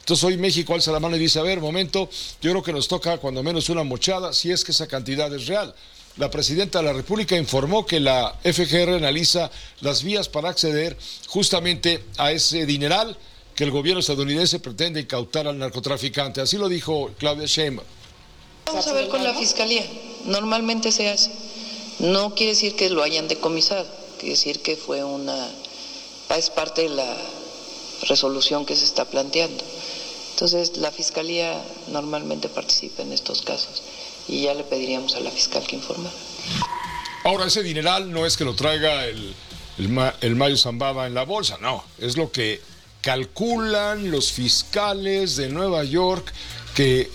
Entonces hoy México alza la mano y dice, a ver, momento, yo creo que nos toca cuando menos una mochada, si es que esa cantidad es real. La presidenta de la República informó que la FGR analiza las vías para acceder justamente a ese dineral que el gobierno estadounidense pretende incautar al narcotraficante. Así lo dijo Claudia Sheinbaum. Vamos a ver con la Fiscalía. Normalmente se hace. No quiere decir que lo hayan decomisado, quiere decir que es parte de la resolución que se está planteando. Entonces, la Fiscalía normalmente participa en estos casos y ya le pediríamos a la fiscal que informara. Ahora, ese dineral no es que lo traiga el Mayo Zambada en la bolsa, no, es lo que calculan los fiscales de Nueva York que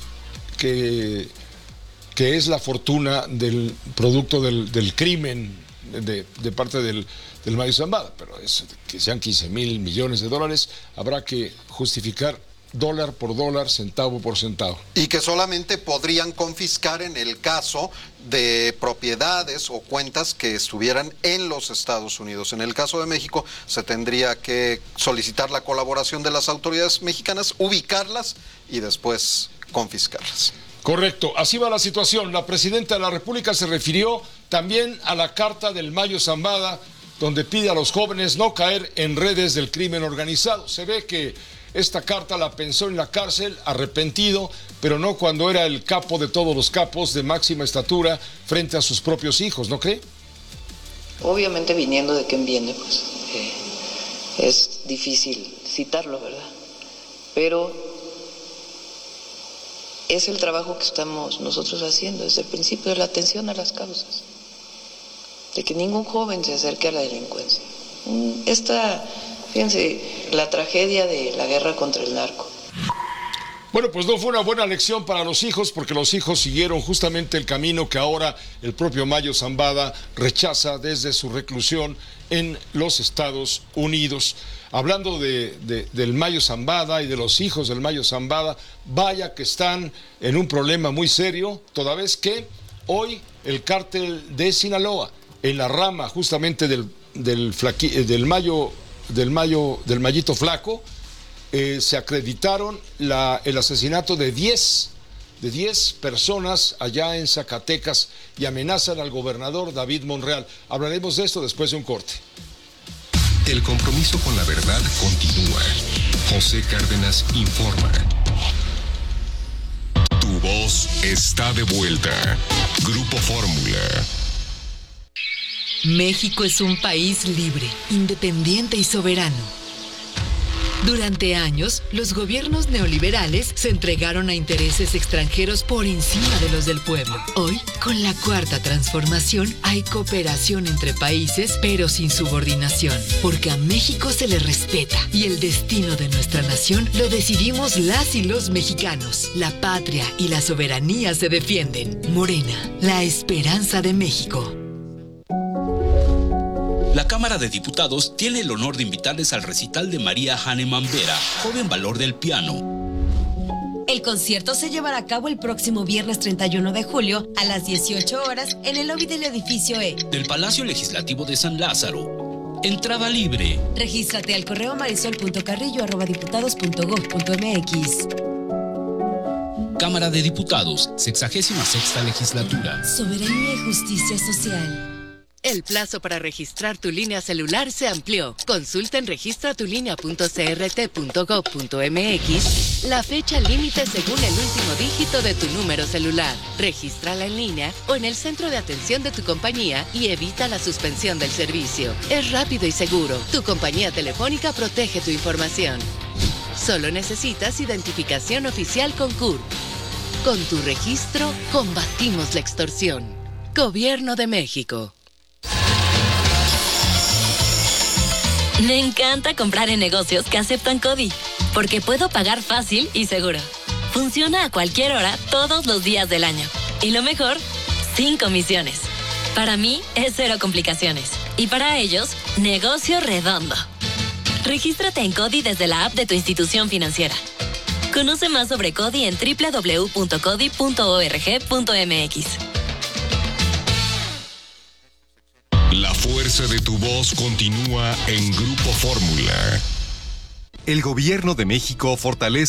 es la fortuna del producto del crimen de parte del Mayo Zambada, pero que sean 15,000 millones de dólares, habrá que justificar dólar por dólar, centavo por centavo. Y que solamente podrían confiscar en el caso de propiedades o cuentas que estuvieran en los Estados Unidos. En el caso de México se tendría que solicitar la colaboración de las autoridades mexicanas, ubicarlas y después confiscarlas. Correcto, así va la situación. La presidenta de la República se refirió también a la carta del Mayo Zambada, donde pide a los jóvenes no caer en redes del crimen organizado. Se ve que esta carta la pensó en la cárcel, arrepentido, pero no cuando era el capo de todos los capos de máxima estatura frente a sus propios hijos, ¿no cree? Obviamente viniendo de quien viene, pues es difícil citarlo, ¿verdad? Pero es el trabajo que estamos nosotros haciendo desde el principio, de la atención a las causas, de que ningún joven se acerque a la delincuencia. Fíjense, la tragedia de la guerra contra el narco. Bueno, pues no fue una buena lección para los hijos, porque los hijos siguieron justamente el camino que ahora el propio Mayo Zambada rechaza desde su reclusión en los Estados Unidos. Hablando del Mayo Zambada y de los hijos del Mayo Zambada, vaya que están en un problema muy serio, toda vez que hoy el cártel de Sinaloa, en la rama justamente del Mayito Flaco, se acreditaron el asesinato de 10 personas allá en Zacatecas y amenazan al gobernador David Monreal. Hablaremos de esto después de un corte. El compromiso con la verdad continúa. José Cárdenas informa. Tu voz está de vuelta. Grupo Fórmula. México es un país libre, independiente y soberano. Durante años, los gobiernos neoliberales se entregaron a intereses extranjeros por encima de los del pueblo. Hoy, con la Cuarta Transformación, hay cooperación entre países, pero sin subordinación, porque a México se le respeta y el destino de nuestra nación lo decidimos las y los mexicanos. La patria y la soberanía se defienden. Morena, la esperanza de México. La Cámara de Diputados tiene el honor de invitarles al recital de María Hahnemann Vera, joven valor del piano. El concierto se llevará a cabo el próximo viernes 31 de julio a las 18 horas en el lobby del edificio E del Palacio Legislativo de San Lázaro. Entrada libre. Regístrate al correo marisol.carrillo@diputados.gov.mx. Cámara de Diputados, 66ª Legislatura. Soberanía y justicia social. El plazo para registrar tu línea celular se amplió. Consulta en registratulinea.crt.gov.mx la fecha límite según el último dígito de tu número celular. Regístrala en línea o en el centro de atención de tu compañía y evita la suspensión del servicio. Es rápido y seguro. Tu compañía telefónica protege tu información. Solo necesitas identificación oficial con CURP. Con tu registro, combatimos la extorsión. Gobierno de México. Me encanta comprar en negocios que aceptan CODI, porque puedo pagar fácil y seguro. Funciona a cualquier hora, todos los días del año. Y lo mejor, sin comisiones. Para mí, es cero complicaciones. Y para ellos, negocio redondo. Regístrate en CODI desde la app de tu institución financiera. Conoce más sobre CODI en www.codi.org.mx. La fuerza de tu voz continúa en Grupo Fórmula. El Gobierno de México fortalece